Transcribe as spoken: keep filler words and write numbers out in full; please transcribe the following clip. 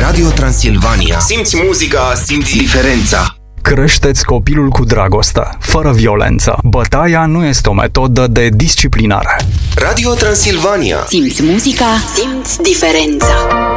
Radio Transilvania. Simți muzica, simți diferența. Creșteți copilul cu dragoste, fără violență. Bătaia nu este o metodă de disciplinare. Radio Transilvania. Simți muzica, simți diferența.